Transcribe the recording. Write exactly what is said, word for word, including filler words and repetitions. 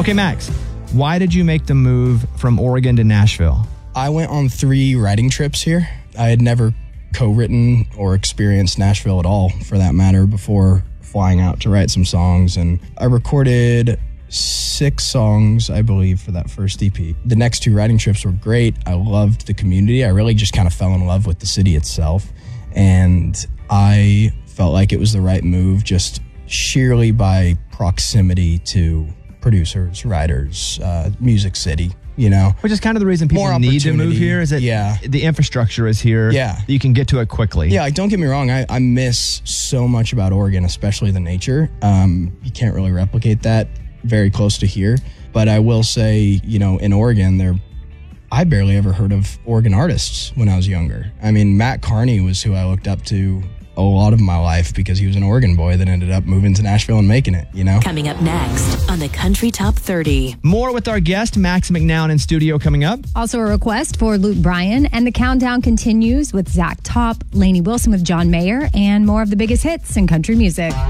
Okay, Max, why did you make the move from Oregon to Nashville? I went on three writing trips here. I had never co-written or experienced Nashville at all, for that matter, before flying out to write some songs. And I recorded six songs, I believe, for that first E P. The next two writing trips were great. I loved the community. I really just kind of fell in love with the city itself. And I felt like it was the right move just sheerly by proximity to producers, writers, uh, Music City, you know. Which is kind of the reason people More need to move here, is that yeah. the infrastructure is here. Yeah. You can get to it quickly. Yeah, like, don't get me wrong. I, I miss so much about Oregon, especially the nature. Um, you can't really replicate that very close to here. But I will say, you know, in Oregon, there, I barely ever heard of Oregon artists when I was younger. I mean, Matt Carney was who I looked up to a lot of my life because he was an Oregon boy that ended up moving to Nashville and making it, you know? Coming up next on the Country Top thirty. More with our guest, Max McNown, in studio coming up. Also a request for Luke Bryan, and the countdown continues with Zach Top, Lainey Wilson with John Mayer, and more of the biggest hits in country music.